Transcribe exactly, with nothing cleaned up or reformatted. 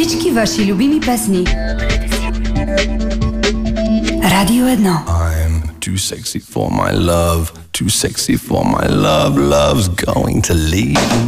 Всички ваши любими песни. Радио едно. I'm too sexy for my love, too sexy for my love, love's going to leave.